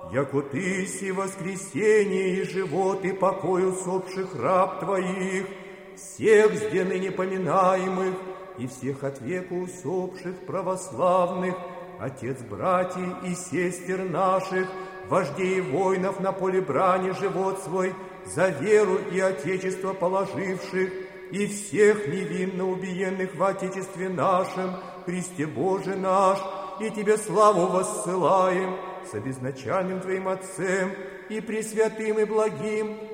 яко Ты си воскресение и живот и покой усопших раб Твоих, всех сде ныне поминаемых и всех от века усопших православных, Отец братьев и сестер наших, вождей воинов на поле брани живот свой, за веру и Отечество положивших, и всех невинно убиенных в Отечестве нашем, Христе Боже наш, и Тебе славу воссылаем, с обезначальным Твоим Отцем, и пресвятым и благим,